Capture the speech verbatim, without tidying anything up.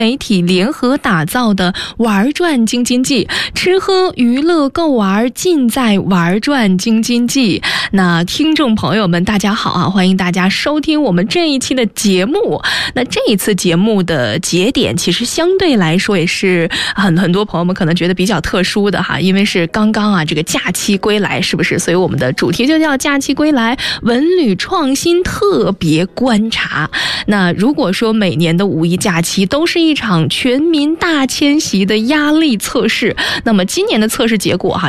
媒体联合打造的玩转京津冀，吃喝娱乐购玩尽在玩转京津冀。那听众朋友们大家好啊，欢迎大家收听我们这一期的节目。那这一次节目的节点其实相对来说也是很很多朋友们可能觉得比较特殊的哈，因为是刚刚啊这个假期归来，是不是？所以我们的主题就叫假期归来文旅创新特别观察。那如果说每年的五一假期都是一场全民大迁徙的压力测试，那么今年的测试结果哈